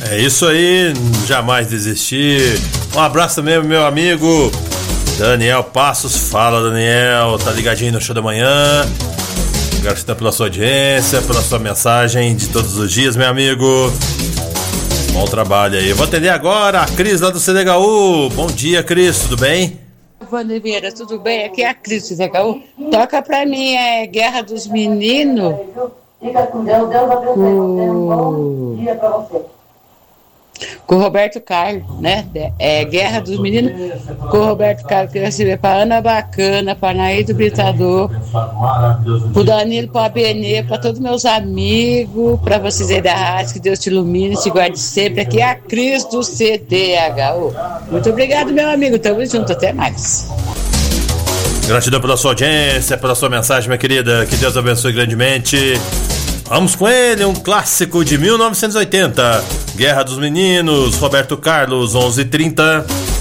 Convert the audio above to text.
É isso aí, jamais desistir. Um abraço também, meu amigo Daniel Passos. Fala, Daniel, tá ligadinho no Show da Manhã. Gratidão pela sua audiência, pela sua mensagem de todos os dias, meu amigo. Bom trabalho aí. Eu vou atender agora a Cris lá do CDHU. Bom dia, Cris, tudo bem? Vandeira, tudo bem? Aqui é a Cris do CDHU. Toca pra mim, Guerra dos Meninos. Fica com Deus, Deus abençoe você. Um bom dia pra você. Com o Roberto Carlos, né? Guerra dos Meninos com o Roberto Carlos. Queria receber para Ana Bacana, para Naído Britador, para o Danilo, para a Benê, para todos meus amigos, para vocês aí da rádio, que Deus te ilumine, te guarde sempre. Aqui é a Cris do CDHU. Muito obrigado, meu amigo. Tamo junto, até mais. Gratidão pela sua audiência, pela sua mensagem, minha querida. Que Deus abençoe grandemente. Vamos com ele, um clássico de 1980. Guerra dos Meninos, Roberto Carlos, 11h30.